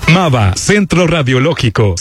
MAVA, Centro Radiológico,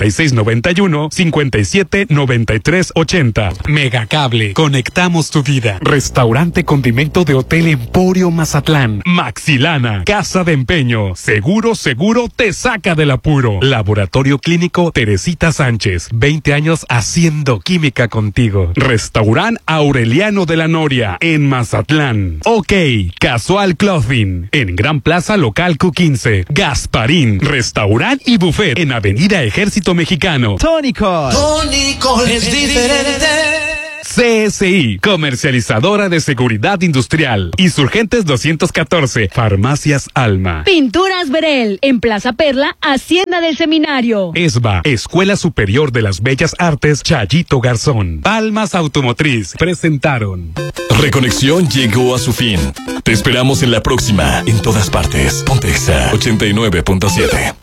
6691-579380. Megacable, conectamos tu vida. Restaurante Condimento de Hotel Emporio Mazatlán. Maxilana, Casa de Empeño. Seguro te saca del apuro. Laboratorio Clínico Teresita Sánchez. 20 años haciendo química contigo. Restaurant Aureliano de la Noria, en Mazatlán. OK, Casual Clothing, en Gran Plaza Local Q15. Gasparín, restaurant y buffet, en Avenida Ejército Mexicano. Tónico es diferente. CSI, comercializadora de seguridad industrial. Insurgentes 214, Farmacias Alma. Pinturas Verel, en Plaza Perla, Hacienda del Seminario. ESBA, Escuela Superior de las Bellas Artes, Chayito Garzón. Palmas Automotriz, presentaron. Reconexión llegó a su fin. Te esperamos en la próxima, en todas partes. Ponte Exa 89.7.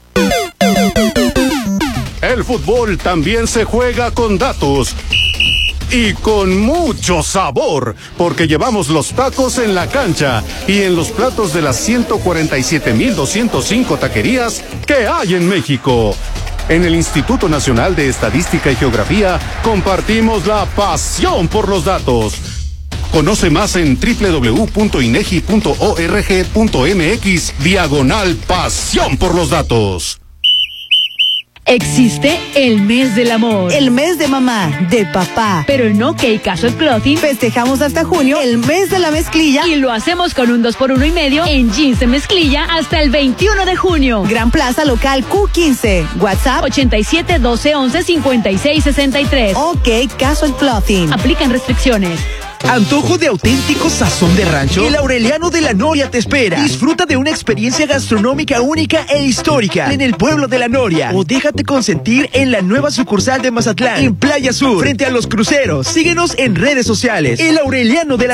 El fútbol también se juega con datos. Y con mucho sabor, porque llevamos los tacos en la cancha y en los platos de las 147,205 taquerías que hay en México. En el Instituto Nacional de Estadística y Geografía compartimos la pasión por los datos. Conoce más en www.inegi.org.mx/pasión por los datos. Existe el mes del amor, el mes de mamá, de papá. Pero en OK Casual Clothing festejamos hasta junio el mes de la mezclilla y lo hacemos con un 2x1.5 en jeans de mezclilla hasta el 21 de junio. Gran Plaza Local Q15. WhatsApp 87 12 11 56 63. OK Casual Clothing. Aplican restricciones. ¿Antojo de auténtico sazón de rancho? El Aureliano de la Noria te espera. Disfruta de una experiencia gastronómica única e histórica en el pueblo de la Noria. O déjate consentir en la nueva sucursal de Mazatlán, en Playa Sur, frente a los cruceros. Síguenos en redes sociales. El Aureliano de la